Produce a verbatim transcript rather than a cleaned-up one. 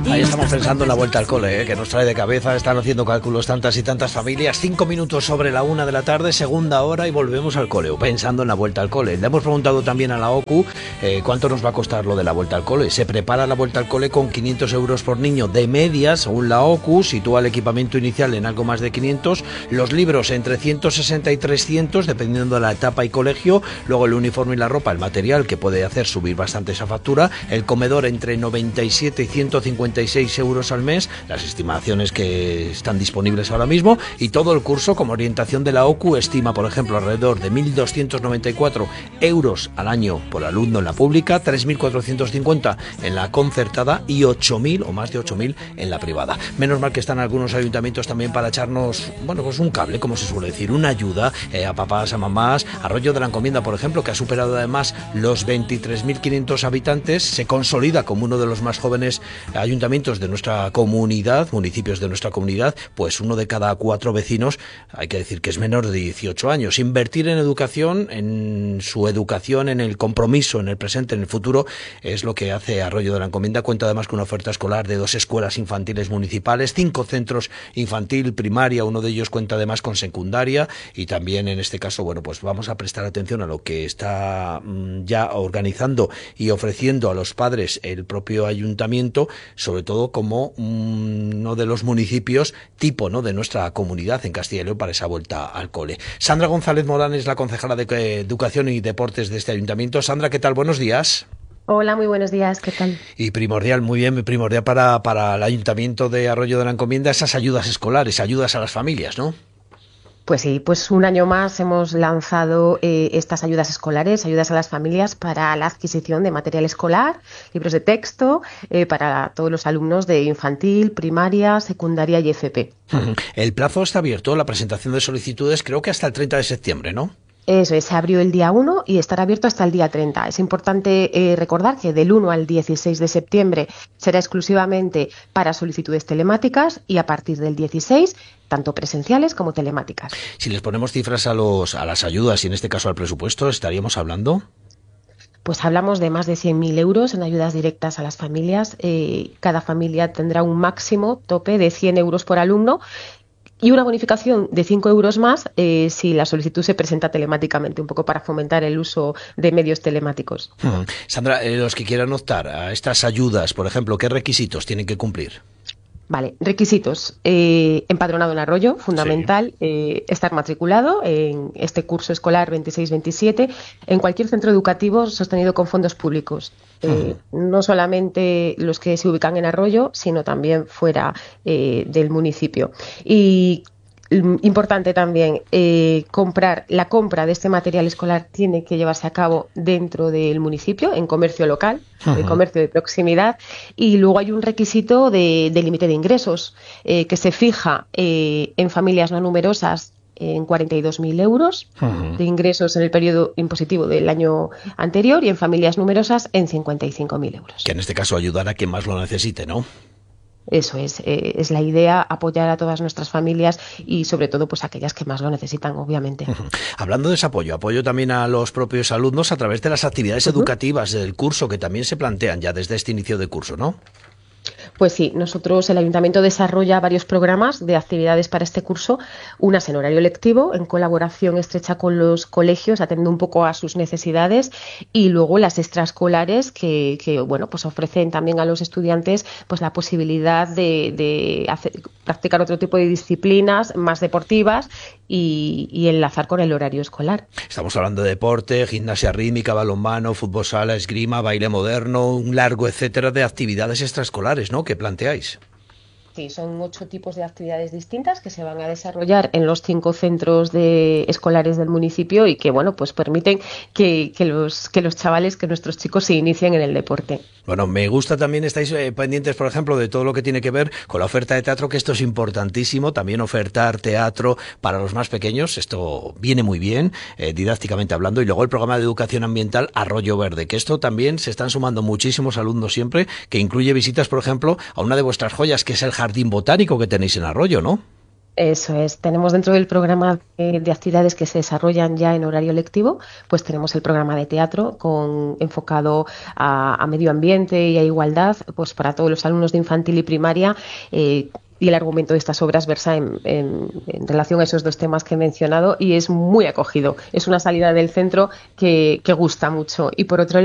Ahí estamos pensando en la vuelta al cole, ¿eh? Que nos trae de cabeza. Están haciendo cálculos tantas y tantas familias. Cinco minutos sobre la una de la tarde, segunda hora, y volvemos al cole, pensando en la vuelta al cole. Le hemos preguntado también a la O C U eh, cuánto nos va a costar lo de la vuelta al cole. Se prepara la vuelta al cole con quinientos euros por niño de media, según la O C U. Sitúa el equipamiento inicial en algo más de quinientos. Los libros entre ciento sesenta y trescientos, dependiendo de la etapa y colegio. Luego el uniforme y la ropa, el material, que puede hacer subir bastante esa factura. El comedor entre noventa y siete y ciento cincuenta y seis euros al mes, las estimaciones que están disponibles ahora mismo, y todo el curso, como orientación de la O C U, estima, por ejemplo, alrededor de mil doscientos noventa y cuatro euros al año por alumno en la pública, tres mil cuatrocientos cincuenta en la concertada y ocho mil o más de ocho mil en la privada. Menos mal que están algunos ayuntamientos también para echarnos, bueno, pues un cable, como se suele decir, una ayuda eh, a papás, a mamás. Arroyo de la Encomienda, por ejemplo, que ha superado además los veintitrés mil quinientos habitantes, se consolida como uno de los más jóvenes ayuntamientos de nuestra comunidad, municipios de nuestra comunidad. Pues uno de cada cuatro vecinos, hay que decir que es menor de dieciocho años. Invertir en educación, en su educación, en el compromiso, en el presente, en el futuro, es lo que hace Arroyo de la Encomienda. Cuenta además con una oferta escolar de dos escuelas infantiles municipales, cinco centros infantil, primaria, uno de ellos cuenta además con secundaria, y también en este caso, bueno, pues vamos a prestar atención a lo que está mmm, ya organizando y ofreciendo a los padres el propio ayuntamiento, sobre todo como mmm, uno de los municipios tipo, ¿no?, de nuestra comunidad en Castilla y León para esa vuelta al cole. Sandra González Morán es la concejala de Educación y Deportes de este ayuntamiento. Sandra, ¿qué tal? Buenos días. Hola, muy buenos días, ¿qué tal? Y primordial, muy bien, primordial para, para el Ayuntamiento de Arroyo de la Encomienda, esas ayudas escolares, ayudas a las familias, ¿no? Pues sí, pues un año más hemos lanzado eh, estas ayudas escolares, ayudas a las familias para la adquisición de material escolar, libros de texto, eh, para todos los alumnos de infantil, primaria, secundaria y F P. El plazo está abierto, la presentación de solicitudes creo que hasta el treinta de septiembre, ¿no? Eso es, se abrió el día uno y estará abierto hasta el día treinta. Es importante eh, recordar que del uno al dieciséis de septiembre será exclusivamente para solicitudes telemáticas y a partir del dieciséis, tanto presenciales como telemáticas. Si les ponemos cifras a, los, a las ayudas y en este caso al presupuesto, ¿estaríamos hablando? Pues hablamos de más de cien mil euros en ayudas directas a las familias. Eh, cada familia tendrá un máximo tope de cien euros por alumno, y una bonificación de cinco euros más eh, si la solicitud se presenta telemáticamente, un poco para fomentar el uso de medios telemáticos. Hmm. Sandra, eh, los que quieran optar a estas ayudas, por ejemplo, ¿qué requisitos tienen que cumplir? Vale, requisitos. Eh, empadronado en Arroyo, fundamental. Sí. Eh, estar matriculado en este curso escolar veintiséis veintisiete en cualquier centro educativo sostenido con fondos públicos. Eh, uh-huh. No solamente los que se ubican en Arroyo, sino también fuera eh, del municipio. Y importante también, eh, comprar la compra de este material escolar tiene que llevarse a cabo dentro del municipio, en comercio local, uh-huh. en comercio de proximidad, y luego hay un requisito de, de límite de ingresos eh, que se fija eh, en familias no numerosas en cuarenta y dos mil euros uh-huh. de ingresos en el periodo impositivo del año anterior, y en familias numerosas en cincuenta y cinco mil euros. Que en este caso ayudará a quien más lo necesite, ¿no? Eso es, eh, es la idea, apoyar a todas nuestras familias y sobre todo pues aquellas que más lo necesitan, obviamente. Uh-huh. Hablando de ese apoyo, apoyo también a los propios alumnos a través de las actividades uh-huh. educativas del curso que también se plantean ya desde este inicio de curso, ¿no? Pues sí, nosotros, el Ayuntamiento desarrolla varios programas de actividades para este curso, unas en horario lectivo, en colaboración estrecha con los colegios, atendiendo un poco a sus necesidades, y luego las extraescolares que, que bueno, pues ofrecen también a los estudiantes pues la posibilidad de, de hacer, practicar otro tipo de disciplinas más deportivas y, y enlazar con el horario escolar. Estamos hablando de deporte, gimnasia rítmica, balonmano, fútbol sala, esgrima, baile moderno, un largo etcétera de actividades extraescolares, ¿no?, que planteáis. Sí, son ocho tipos de actividades distintas que se van a desarrollar en los cinco centros de escolares del municipio y que, bueno, pues permiten que, que los que los chavales, que nuestros chicos se inicien en el deporte. Bueno, me gusta también, estáis eh, pendientes, por ejemplo, de todo lo que tiene que ver con la oferta de teatro, que esto es importantísimo, también ofertar teatro para los más pequeños, esto viene muy bien, eh, didácticamente hablando, y luego el programa de educación ambiental Arroyo Verde, que esto también se están sumando muchísimos alumnos siempre, que incluye visitas, por ejemplo, a una de vuestras joyas, que es el Jardín Botánico que tenéis en Arroyo, ¿no? Eso es. Tenemos dentro del programa de, de actividades que se desarrollan ya en horario lectivo, pues tenemos el programa de teatro con enfocado a, a medio ambiente y a igualdad, pues para todos los alumnos de infantil y primaria. Eh, y el argumento de estas obras versa en, en, en relación a esos dos temas que he mencionado y es muy acogido. Es una salida del centro que, que gusta mucho. Y por otro